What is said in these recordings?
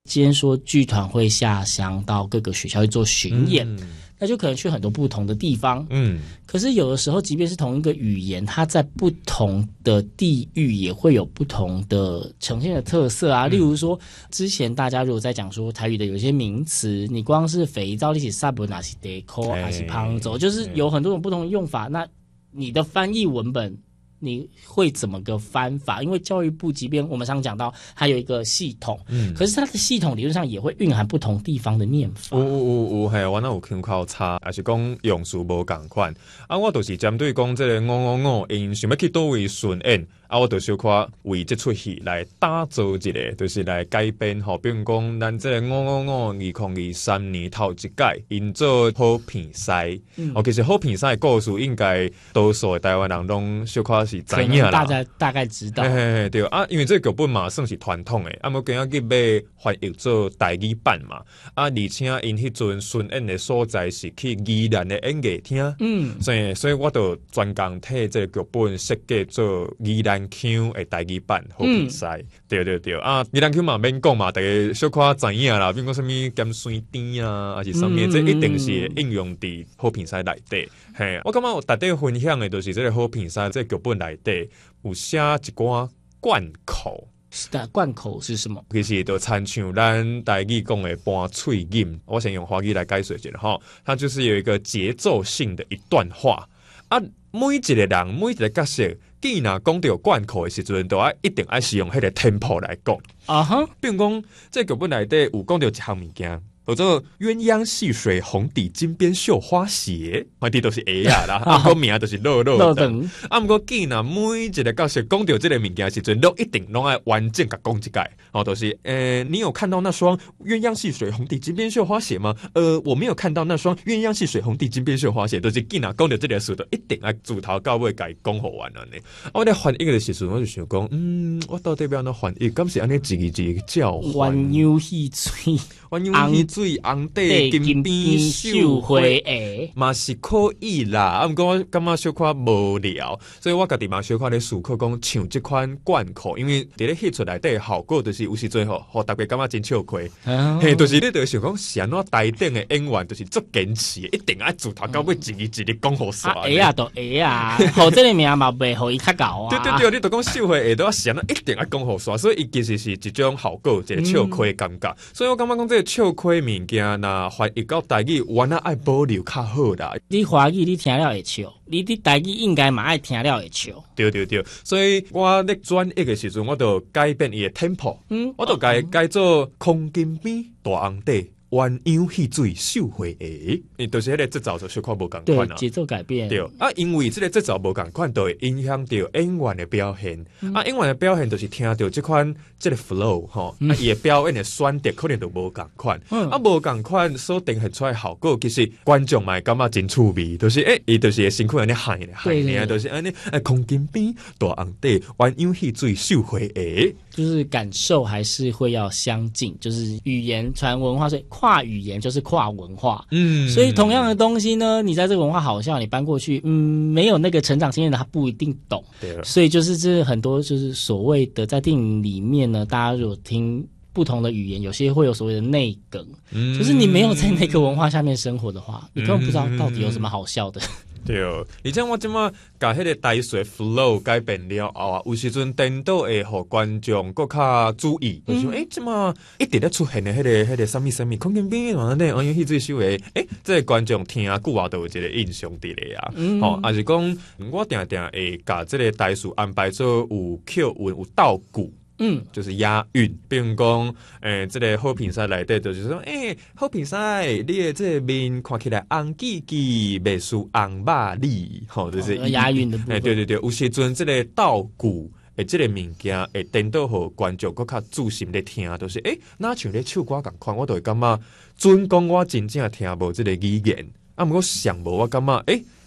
今天说剧团会下乡到各个学校去做巡演，那就可能去很多不同的地方。可是有的时候，即便是同一个语言，它在不同的地域也会有不同的呈现的特色啊。例如说，之前大家如果在讲说台语的有一些名词，你光是肥皂、你是 sub 哪是 deco 还是胖走，就是有很多种不同的用法。那你的翻译文本，你会怎么个翻法？因为教育部即便我们常讲到它有一个系统，可是它的系统理论上也会蕴含不同地方的念法。 有嘿，我那有听考差，还是讲用词无共款啊？我就是针对讲这个因想要去倒位顺演啊，我就小可为这出戏来打造一个，就是来改编吼。比如讲，咱这个2023年头一届因做好片赛，其实好片赛的故事应该多数的台湾人拢小可是知影啦， 大家大概知道。 对啊，因为这个剧本嘛算是传统的，啊，我今仔日要翻译做台语版嘛，啊，而且因迄阵巡演的所在是去宜兰的演艺厅，所以我就专工替这个剧本设计做宜兰腔的台语版好比赛，对啊，宜兰腔嘛免讲嘛，大家小可知影啦，比如讲什么咸酸甜啊，还是什么，这一定是应用伫好比赛内底。嘿，我感觉我大家分享的就是这个好比赛，这个剧本内底有写一寡贯口。 是的，贯口是什么？ 其实就参像咱台语讲的搬喙音，我先用华语来解释一下哈。它就是有一个节奏性的一段话啊，每一个人每一个角色，既然讲到贯口的时阵，都要一定要是用迄个 tempo 来讲啊哈。比如讲，这剧本内底有讲到一项物件。叫做鸳鸯戏水红底金边绣花鞋，我哋都是 A 啊啦，啊个名就是漏等。啊，不过既然每一个角色讲到这个物件时阵，都一定拢爱完整甲讲一解。哦，都是你有看到那双鸳鸯戏水红底金边绣花鞋吗？我没有看到那双鸳鸯戏水红底金边绣花鞋，都是既然讲到这个事，都一定爱自头到尾解讲好完了呢。我咧翻译的时阵，我就想讲，我到底要安怎翻译？敢是安尼一个叫鸳鸯戏水。 鸳鸯戏水红底金边绣花鞋嘛是可以啦，啊，不过我感觉小可无聊，所以我家己嘛小可咧思考讲唱这款贯口，因为伫咧戏出来底效果就是有时最后，互大家感觉真笑亏，嘿，就是你就想讲是安怎台顶的演员就是足坚持，一定爱自头到尾一字讲好煞。 会啊，都会啊，好这个名嘛袂互伊较搞啊。 对，你都讲秀花下都要是安怎一定爱讲好煞，所以伊其实是一种效果，一个笑亏感觉。所以我感觉讲这个笑亏物件呐，翻译到台语，原来爱保留较好啦。 你华语你听了会笑，你的台语应该嘛爱听了会笑。 对，所以我咧转译的时阵，我就改变伊的 tempo，我就改做空金边大红底。鸳鸯戏水绣花鞋，就是迄个节奏就小可无共款啊。 节奏改变。 对啊，因为这个节奏无共款，就会影响到演员的表现。啊，演员的表现就是听到这款这个 flow 吼，伊的表演的选择可能就无共款。啊，无共款所呈现出来效果，其实观众嘛感觉真趣味，就是伊就是辛苦安尼喊咧，就是安尼空金边大红底鸳鸯戏水绣花鞋， 就是感受还是会要相近，就是语言传文化，所以跨语言就是跨文化。所以同样的东西呢，你在这个文化好像你搬过去，没有那个成长经验的他不一定懂。对了，所以就是这很多就是所谓的在电影里面呢，大家如果听不同的语言，有些会有所谓的内梗，就是你没有在那个文化下面生活的话，你根本不知道到底有什么好笑的。 对，而且我即马甲迄个台水 flow 改变了后啊，有时阵颠倒会互观众更较注意，就想即马一直咧出现的迄个什么空间边安尼，鸳鸯戏水绣花鞋，这个观众听久啊，都有一个印象伫咧啊。还是讲我定会甲这个台数安排做有口韵有道具。就是押韵，比如讲，这个好比赛内底就是说，好比赛，你的这个面看起来红记记，袂输红肉里，就是押韵的部分。 对，有时阵这个道具。这个物件会颠倒互观众更较注心咧听，就是哪像咧唱歌共款，我就会感觉准讲我真正听无这个语言，啊，毋过上无我感觉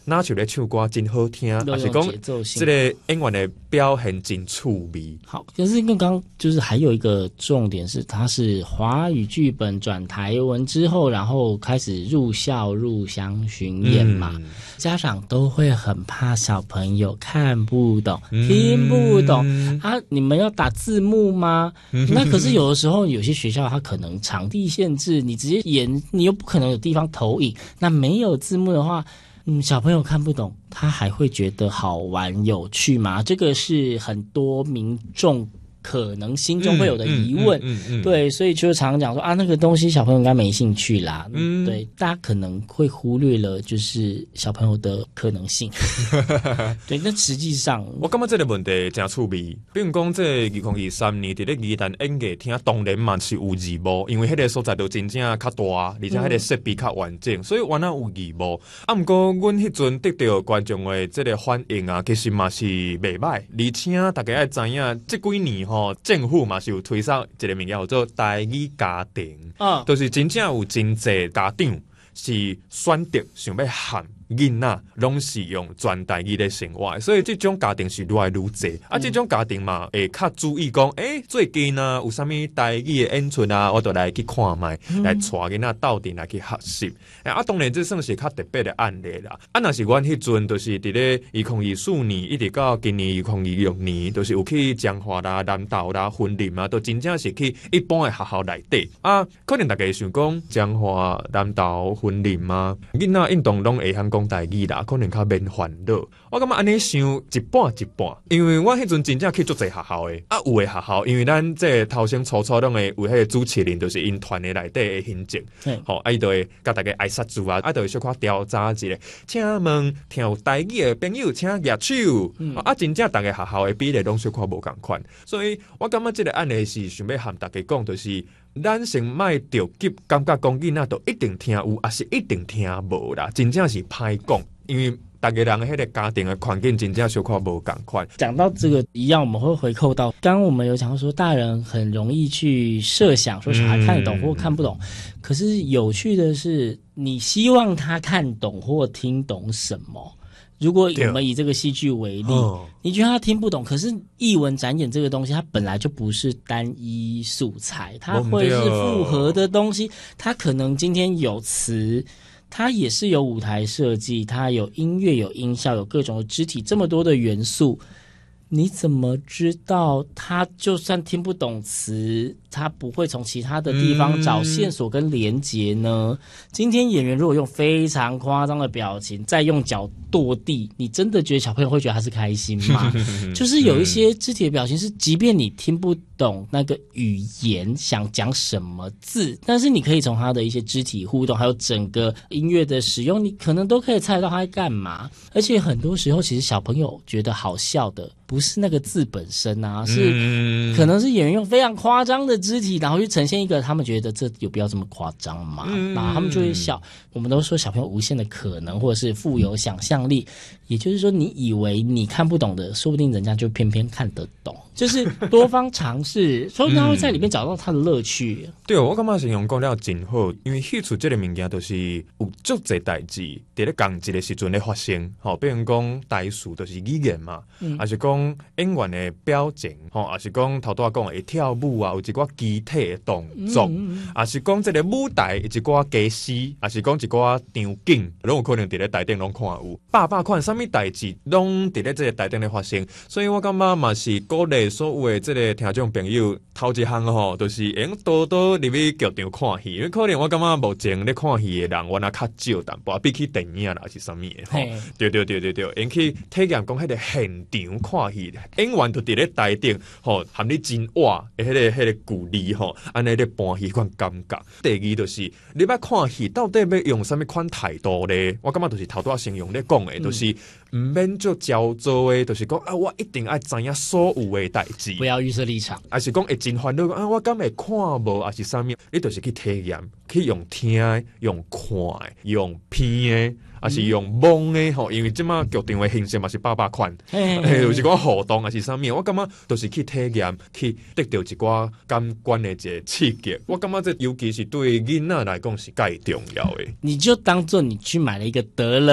哪像咧唱歌真好听，还是讲这个演员的表现真趣味。 好，可是刚刚就是还有一个重点是，它是华语剧本转台文之后，然后开始入校入乡巡演嘛，家长都会很怕小朋友看不懂、听不懂啊，你们要打字幕吗？那可是有的时候有些学校它可能场地限制，你直接演，你又不可能有地方投影，那没有字幕的话。小朋友看不懂，他还会觉得好玩有趣吗？这个是很多民众可能心中会有的疑问，对，所以就常常讲说啊，那个东西小朋友应该没兴趣啦，对，大家可能会忽略了就是小朋友的可能性，对，那实际上我感觉这个问题真趣味，比如讲这2023年在咧宜兰演艺厅当然嘛是有字幕，因为迄个所在都真正较大，而且迄个设备较完整，所以原来有字幕。啊，不过阮迄阵得到观众的这个反应啊，其实嘛是袂歹，而且大家要知影这几年。政府嘛是有推销一个名叫做台语家庭，就是真正有真济家长是选择想要喊囡仔拢是用全台语咧生活，所以这种家庭是愈来愈多。这种家庭嘛会较注意讲，最近啊有啥物台语的演出啊，我就来去看卖，来带囡仔斗阵来去学习。当然这算是较特别的案例啦。若是阮迄阵就是伫咧2024年一直到今年2026年，就是有去彰化啦、南投啦、云林啊，都真正是去一般的学校内底可能大家想讲彰化、南投、云林嘛，囡仔运动拢会晓讲台语啦，可能较免烦恼。我感觉安尼想一半一半，因为我迄阵真正去足侪学校的有的学校，因为咱这头先初拢会有迄个主持人，就是因团的内底的行政，伊就会甲大家爱杀字就会小可调查一下，请问听有台语的朋友请举手，真正大家学校的比例拢小可无共款，所以我感觉这个案例是想要和大家讲，就是咱先莫着急，感觉讲囡仔都一定听有，还是一定听无啦，真正是歹讲，因为大家人迄个家庭的环境真正小可无共款。 讲到这个一样，我们会回扣到刚刚我们有讲说，大人很容易去设想说小孩看得懂或看不懂，可是有趣的是，你希望他看懂或听懂什么？如果我们以这个戏剧为例，你觉得他听不懂，可是艺文展演这个东西，它本来就不是单一素材，它会是复合的东西，它可能今天有词。它也是有舞台设计，它有音乐、有音效、有各种的肢体，这么多的元素，你怎么知道他就算听不懂词，他不会从其他的地方找线索跟连结呢？今天演员如果用非常夸张的表情，再用脚跺地，你真的觉得小朋友会觉得他是开心吗？就是有一些肢体的表情是，即便你听不懂那个语言想讲什么字，但是你可以从他的一些肢体互动，还有整个音乐的使用，你可能都可以猜到他在干嘛。而且很多时候，其实小朋友觉得好笑的不是那个字本身啊，是可能是演员用非常夸张的肢体，然后去呈现一个他们觉得这有必要这么夸张吗？然后他们就会笑。我们都说小朋友无限的可能，或者是富有想象力，也就是说，你以为你看不懂的，说不定人家就偏偏看得懂。就是多方尝试，所以他会在里面找到他的乐趣。 对，我感觉形容讲了真好，因为戏曲这个物件就是有足侪代志伫咧同一个时阵咧发生。比如讲台词就是语言嘛，还是讲演员的表情，还是讲头拄仔讲会跳舞啊，有一寡肢体的动作，还是讲这个舞台有一寡假诗，还是讲一寡场景，拢有可能伫咧台顶拢看有百款啥物代志，拢伫咧这个台顶咧发生。所以我感觉嘛是鼓励所有的这个听众朋友，头一项就是用多多入去剧场看戏，因为可能我感觉目前咧看戏的人原来较少淡薄，比起电影啦是啥物的对，用去体验讲迄个现场看戏，演员就伫咧台顶含你真活的迄个鼓励安尼咧搬戏款感觉。第二就是你要看戏到底要用啥物款态度咧？我感觉就是头拄仔形容咧讲的，就是毋免做焦躁的，就是讲我一定要知影所有的代志， 不要预设立场， 还是讲会真烦恼我敢会看无，还是啥物？你就是去体验，去用听的、用看的、用片的。还是用蒙的因为即马剧场的形式嘛是百款，有一寡互动还是啥物，我感觉都是去体验，去得到一寡感官的一个刺激。我感觉这尤其是对囡仔来讲是介重要的。 你就当做你去买了一个得了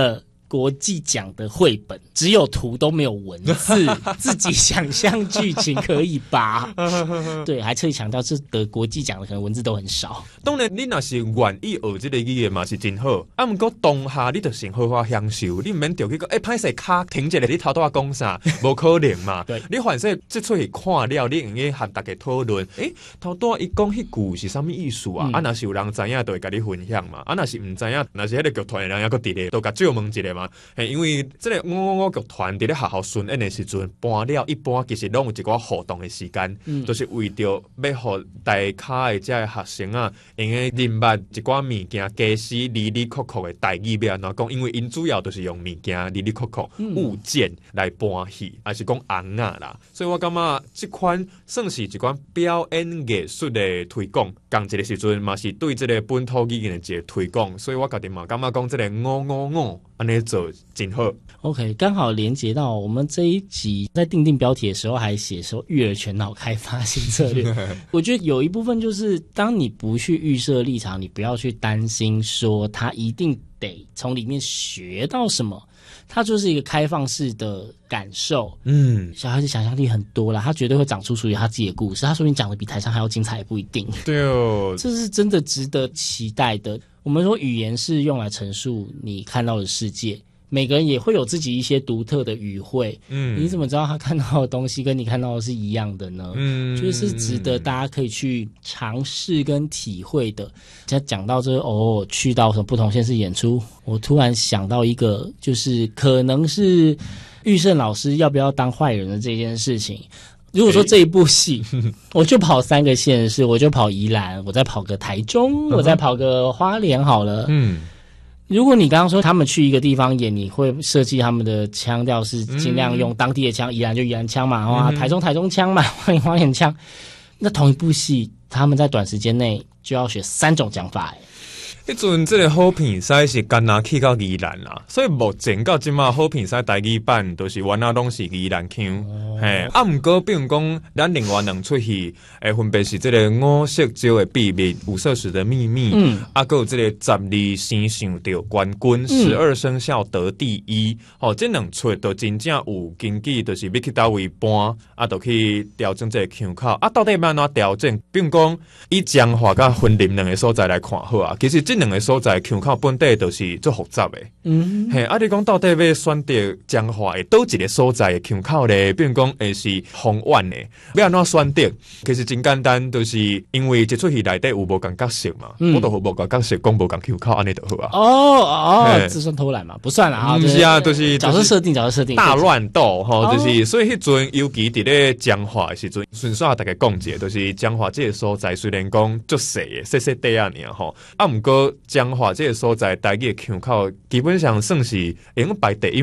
国际奖的绘本，只有图都没有文字，自己想象剧情可以吧？对，还特意强调这得国际奖的可能文字都很少。 当然，你若是愿意学这个语言嘛是真好，啊，不过当下你就先好好享受，你唔免着去讲，歹势卡停一下，你头拄仔讲啥，无可能嘛。对，你反正这出戏看了，你用去和大家讨论，头拄仔伊讲迄句是啥物意思啊？啊，若是有人知影，就会甲你分享嘛。啊，若是唔知影，若是迄个剧团的人还佫伫咧，都甲借问一下嘛。因为这个我剧团伫咧学校巡演的时阵，搬了一般其实拢有一寡互动的时间，就是为着要互大咖的这学生啊，用个认捌一寡物件，假使离离曲曲的台语要安怎讲？因为因主要就是用物件离离曲曲物件来搬戏，还是讲红啊啦。所以我感觉这款算是一款表演艺术的推广，同一个时阵嘛是对这个本土语言的一个推广。所以我家己嘛感觉讲这个555安尼做真好。 OK， 刚好连接到我们这一集在定标题的时候还写说育儿全脑开发新策略。我觉得有一部分就是当你不去预设立场，你不要去担心说他一定得从里面学到什么，它就是一个开放式的感受。小孩子想象力很多啦，他绝对会长出属于他自己的故事，他说不定讲的比台上还要精彩也不一定。 对哦， 这是真的值得期待的。我们说语言是用来陈述你看到的世界，每个人也会有自己一些独特的语汇，你怎么知道他看到的东西跟你看到的是一样的呢？就是值得大家可以去尝试跟体会的。在讲到这去到什么不同县市演出，我突然想到一个，就是可能是玉胜老师要不要当坏人的这件事情。如果说这一部戏我就跑3个县市，我就跑宜兰，我再跑个台中，我再跑个花莲好了。如果你刚刚说他们去一个地方演，你会设计他们的腔调是尽量用当地的腔，宜兰就宜兰腔嘛，台中腔嘛，花莲腔。那同一部戏，他们在短时间内就要学3种讲法。 迄阵这个好片赛是干那去到宜兰啦，所以目前到即马好片赛台语版都是原来拢是宜兰腔。毋过比如讲，咱另外2出戏，分别是这个5色酒的秘密、5色时的秘密，还有这个12生想到冠军，12生肖得第一。这2出都真正有根据，就是要去倒位搬，就去调整这个腔口。到底要安怎调整？比如讲，以彰化甲云林2个所在来看好啊，其实这2个所在腔口本地都是最复杂的。你讲到底要选择彰化的倒一个所在的腔口咧？比如讲，是宏远的，要安怎选择？其实真简单，就是因为这出戏内底有无同角色嘛，我都有无同角色讲无同腔口，安尼就好啊。 这算偷懒嘛？不算啦， 不是啊，就是角色设定大乱斗就是所以迄阵尤其伫咧彰化的时阵，顺续大家讲者，就是彰化这个所在虽然讲足细的细地啊尔毋过彰化这个所在台语的腔口基本上算是用排第一。